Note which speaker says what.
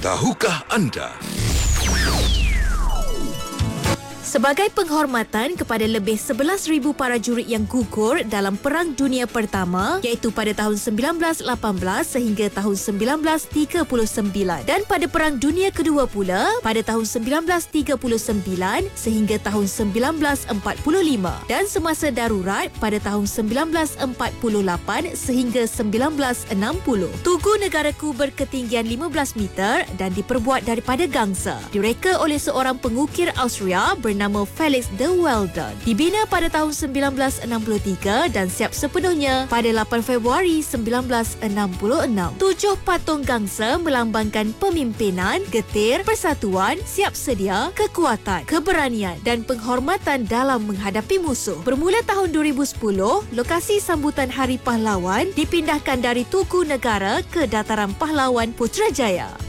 Speaker 1: Tahukah anda?
Speaker 2: Sebagai penghormatan kepada lebih 11,000 prajurit yang gugur dalam Perang Dunia Pertama, iaitu pada tahun 1918 sehingga tahun 1939, dan pada Perang Dunia Kedua pula pada tahun 1939 sehingga tahun 1945, dan semasa darurat pada tahun 1948 sehingga 1960. Tugu negaraku berketinggian 15 meter dan diperbuat daripada gangsa. Direka oleh seorang pengukir Austria bernama Felix de Welden. Dibina pada tahun 1963 dan siap sepenuhnya pada 8 Februari 1966. 7 patung gangsa melambangkan pemimpinan, getir, persatuan, siap sedia, kekuatan, keberanian dan penghormatan dalam menghadapi musuh. Bermula tahun 2010, lokasi sambutan Hari Pahlawan dipindahkan dari Tugu Negara ke Dataran Pahlawan Putrajaya.